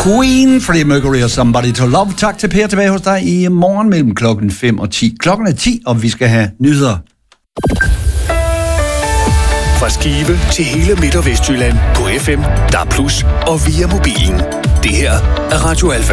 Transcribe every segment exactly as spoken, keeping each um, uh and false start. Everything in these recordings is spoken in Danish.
Queen, Freddie Mercury og Somebody to Love. Tak til Per, tilbage hos dig i morgen mellem klokken fem og ti. Klokken er ti, og vi skal have nyheder. Fra Skive til hele Midt- og Vestjylland på F M, D A B plus, og via mobilen. Det her er Radio Alfa.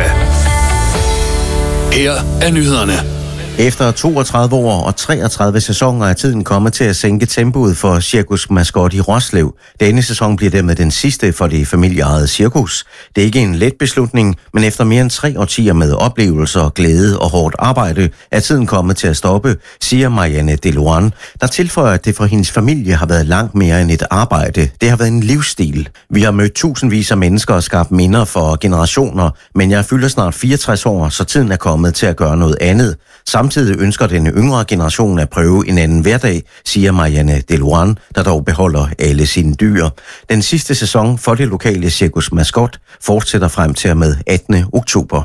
Her er nyhederne. Efter toogtredive år og treogtredive sæsoner er tiden kommet til at sænke tempoet for Cirkus Mascot i Roslev. Denne sæson bliver dermed den sidste for det familieejede cirkus. Det er ikke en let beslutning, men efter mere end tre årtier med oplevelser, glæde og hårdt arbejde, er tiden kommet til at stoppe, siger Marianne Deloan, der tilføjer, at det for hendes familie har været langt mere end et arbejde. Det har været en livsstil. Vi har mødt tusindvis af mennesker og skabt minder for generationer, men jeg fylder snart fireogtres år, så tiden er kommet til at gøre noget andet. Samtidig ønsker den yngre generation at prøve en anden hverdag, siger Marianne Deloan, der dog beholder alle sine dyr. Den sidste sæson for det lokale Cirkus Mascot fortsætter frem til og med attende oktober.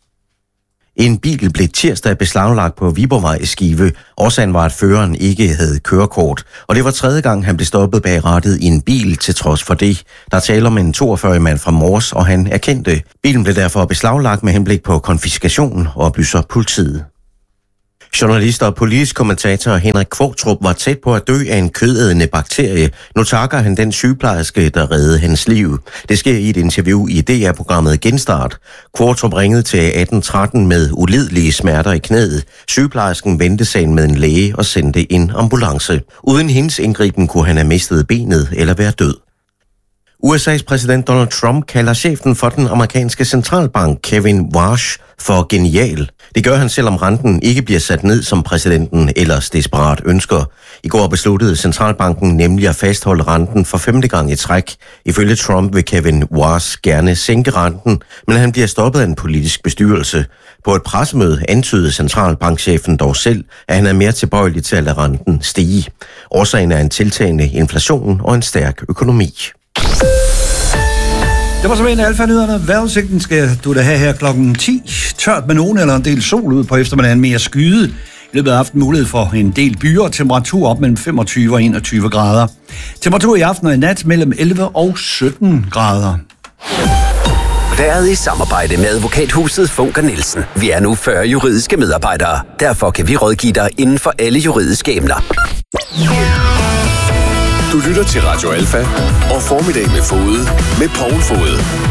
En bil blev tirsdag beslaglagt på Viborgvej i Skive. Årsagen var, at føreren ikke havde kørekort, og det var tredje gang, han blev stoppet bag rattet i en bil til trods for det. Der taler om en toogfyrre-årig mand fra Mors, og han erkendte. Bilen blev derfor beslaglagt med henblik på konfiskation, oplyser politiet. Journalist og politisk kommentator Henrik Qvortrup var tæt på at dø af en kødædende bakterie. Nu takker han den sygeplejerske, der reddede hans liv. Det sker i et interview i D R-programmet Genstart. Qvortrup ringede til atten tretten med ulidelige smerter i knæet. Sygeplejersken vendte sagen med en læge og sendte en ambulance. Uden hendes indgriben kunne han have mistet benet eller være død. U S A's præsident Donald Trump kalder chefen for den amerikanske centralbank, Kevin Warsh, for genial. Det gør han, selvom renten ikke bliver sat ned, som præsidenten ellers desperat ønsker. I går besluttede centralbanken nemlig at fastholde renten for femte gang i træk. Ifølge Trump vil Kevin Warsh gerne sænke renten, men han bliver stoppet af en politisk bestyrelse. På et pressemøde antydede centralbankchefen dog selv, at han er mere tilbøjelig til at lade renten stige. Årsagen er en tiltagende inflation og en stærk økonomi. Det var simpelthen Alfa-nyhederne. Vejrudsigten skal du da have her klokken ti. Tørt med nogen eller en del sol ud på eftermiddagen, mere skyde. I løbet af aftenen mulighed for en del byer og temperatur op mellem femogtyve og enogtyve grader. Temperatur i aften og i nat mellem elleve og sytten grader. Været i samarbejde med advokathuset Funker Nielsen. Vi er nu fyrre juridiske medarbejdere. Derfor kan vi rådgive dig inden for alle juridiske emner. Du lytter til Radio Alfa og Formiddag med Fode med Poul Fode.